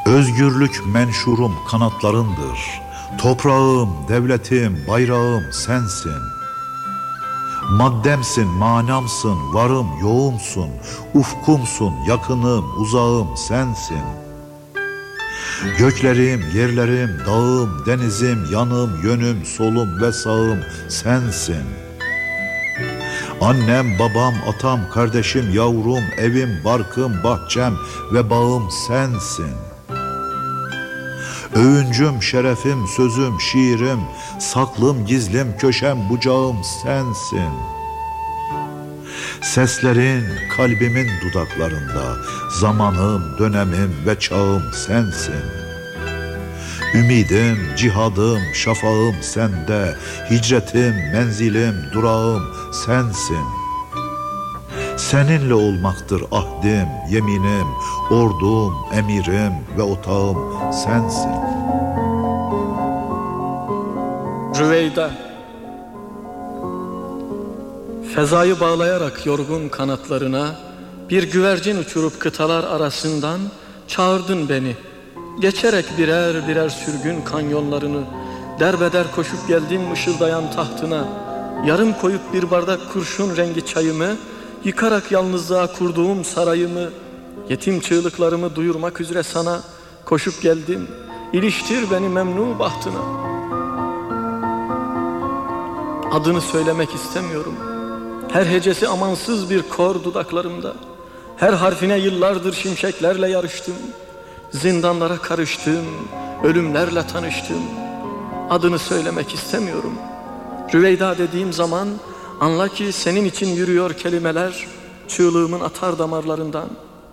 Özgürlük menşurum kanatlarındır. Toprağım, devletim, bayrağım sensin. Maddemsin, manamsın, varım, yoğumsun. Ufkumsun, yakınım, uzağım sensin. Göklerim, yerlerim, dağım, denizim, yanım, yönüm, solum ve sağım sensin. Annem, babam, atam, kardeşim, yavrum, evim, barkım, bahçem ve bağım sensin. Övüncüm, şerefim, sözüm, şiirim, saklım, gizlim, köşem, bucağım sensin. Seslerin kalbimin dudaklarında, zamanım, dönemim ve çağım sensin. Ümidim, cihadım, şafağım sende, hicretim, menzilim, durağım sensin. Seninle olmaktır ahdim, yeminim, ordum, emirim ve otağım sensin. Rüveyda, fezayı bağlayarak yorgun kanatlarına bir güvercin uçurup kıtalar arasından çağırdın beni. Geçerek birer birer sürgün kanyonlarını derbeder koşup geldim ışıldayan tahtına. Yarım koyup bir bardak kurşun rengi çayımı, yıkarak yalnızlığa kurduğum sarayımı, yetim çığlıklarımı duyurmak üzere sana koşup geldim. İliştir beni memnu bahtına. Adını söylemek istemiyorum. Her hecesi amansız bir kor dudaklarımda. Her harfine yıllardır şimşeklerle yarıştım. Zindanlara karıştım, ölümlerle tanıştım. Adını söylemek istemiyorum. Rüveyda dediğim zaman anla ki senin için yürüyor kelimeler çığlığımın atar damarlarından.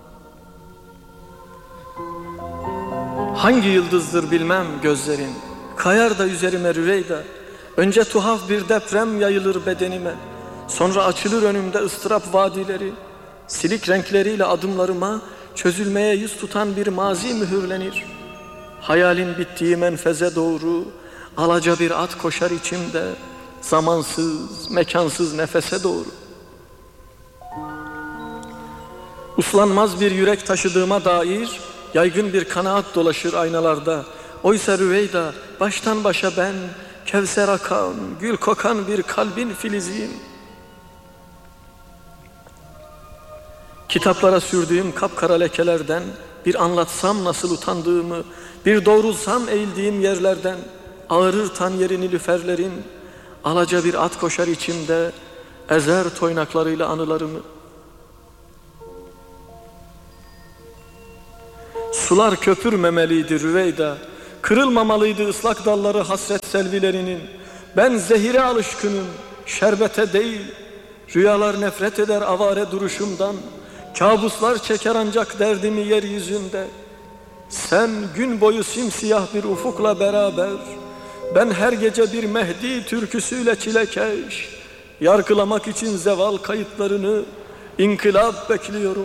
Hangi yıldızdır bilmem gözlerin, kayar da üzerime Rüveyda. Önce tuhaf bir deprem yayılır bedenime, sonra açılır önümde ıstırap vadileri. Silik renkleriyle adımlarıma çözülmeye yüz tutan bir mazi mühürlenir. Hayalin bittiği menfeze doğru alaca bir at koşar içimde, zamansız, mekansız nefese doğru. Uslanmaz bir yürek taşıdığıma dair yaygın bir kanaat dolaşır aynalarda. Oysa Rüveyda, baştan başa ben, kevser akan, gül kokan bir kalbin filiziyim. Kitaplara sürdüğüm kapkara lekelerden bir anlatsam nasıl utandığımı, bir doğrulsam eğildiğim yerlerden ağırır tan yeri nilüferlerin, alaca bir at koşar içimde, ezer toynaklarıyla anılarımı. Sular köpürmemeliydi Rüveyda, kırılmamalıydı ıslak dalları hasret selvilerinin. Ben zehire alışkınım, şerbete değil. Rüyalar nefret eder avare duruşumdan. Kabuslar çeker ancak derdimi yeryüzünde. Sen gün boyu simsiyah bir ufukla beraber, ben her gece bir Mehdi türküsüyle çilekeş, yargılamak için zeval kayıtlarını, inkılap bekliyorum.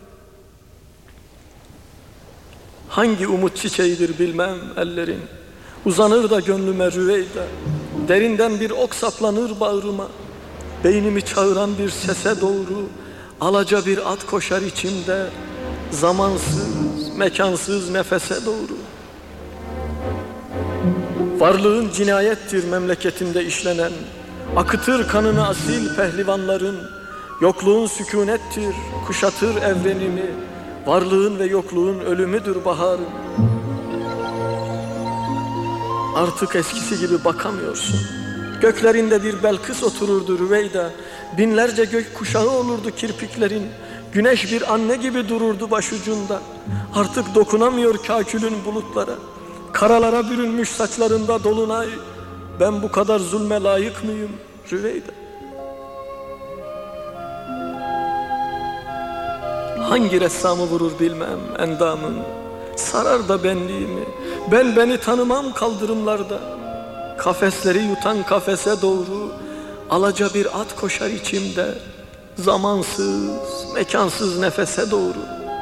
Hangi umut çiçeğidir bilmem ellerin, uzanır da gönlüme Rüveyda. Derinden bir ok saplanır bağrıma, beynimi çağıran bir sese doğru alaca bir at koşar içimde, zamansız, mekansız nefese doğru. Varlığın cinayettir memleketinde işlenen, akıtır kanını asil pehlivanların. Yokluğun sükunettir, kuşatır evrenimi, varlığın ve yokluğun ölümüdür baharım. Artık eskisi gibi bakamıyorsun. Göklerinde bir Belkıs otururdu Rüveyda. Binlerce gök kuşağı olurdu kirpiklerin. Güneş bir anne gibi dururdu başucunda. Artık dokunamıyor kâkülün bulutlara. Karalara bürünmüş saçlarında dolunay. Ben bu kadar zulme layık mıyım Rüveyda? Hangi ressamı vurur bilmem endamın, sarar da benliğimi. Ben beni tanımam kaldırımlarda. Kafesleri yutan kafese doğru alaca bir at koşar içimde, zamansız, mekansız nefese doğru.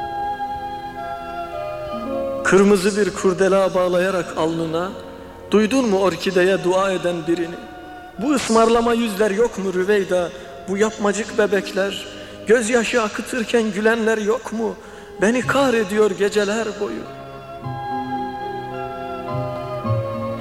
Kırmızı bir kurdela bağlayarak alnına, duydun mu orkideye dua eden birini? Bu ısmarlama yüzler yok mu Rüveyda? Bu yapmacık bebekler, gözyaşı akıtırken gülenler yok mu? Beni kahrediyor geceler boyu.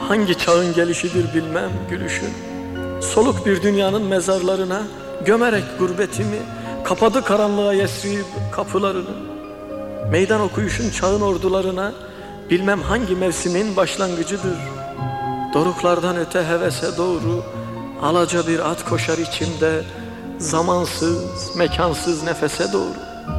Hangi çağın gelişidir bilmem gülüşün. Soluk bir dünyanın mezarlarına gömerek gurbetimi, kapadı karanlığa Yesrib kapılarını. Meydan okuyuşun çağın ordularına bilmem hangi mevsimin başlangıcıdır. Doruklardan öte hevese doğru alaca bir at koşar içimde, zamansız, mekansız nefese doğru.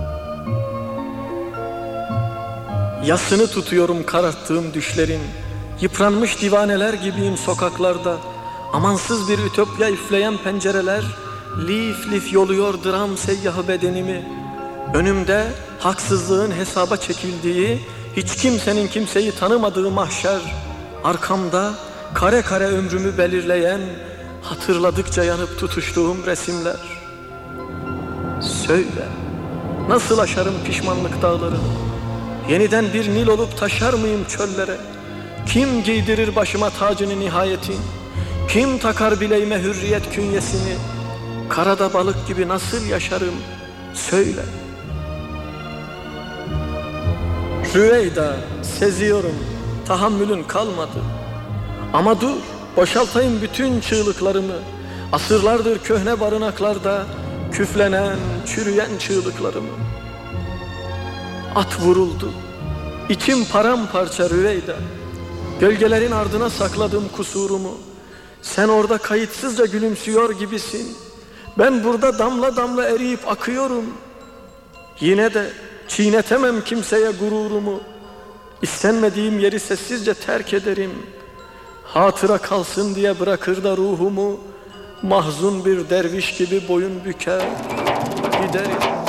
Yasını tutuyorum kararttığım düşlerin, yıpranmış divaneler gibiyim sokaklarda. Amansız bir ütopya üfleyen pencereler lif lif yoluyor dram seyyahı bedenimi. Önümde haksızlığın hesaba çekildiği, hiç kimsenin kimseyi tanımadığı mahşer. Arkamda kare kare ömrümü belirleyen, hatırladıkça yanıp tutuştuğum resimler. Söyle, nasıl aşarım pişmanlık dağlarını? Yeniden bir Nil olup taşar mıyım çöllere? Kim giydirir başıma tacını nihayetin? Kim takar bileğime hürriyet künyesini? Karada balık gibi nasıl yaşarım? Söyle. Rüveyda, seziyorum, tahammülün kalmadı. Ama dur, boşaltayım bütün çığlıklarımı. Asırlardır köhne barınaklarda küflenen, çürüyen çığlıklarımı. At vuruldu, içim paramparça Rüveyda. Gölgelerin ardına sakladım kusurumu. Sen orada kayıtsızca gülümsüyor gibisin. Ben burada damla damla eriyip akıyorum. Yine de çiğnetemem kimseye gururumu. İstenmediğim yeri sessizce terk ederim. Hatıra kalsın diye bırakır da ruhumu. Mahzun bir derviş gibi boyun büker giderim.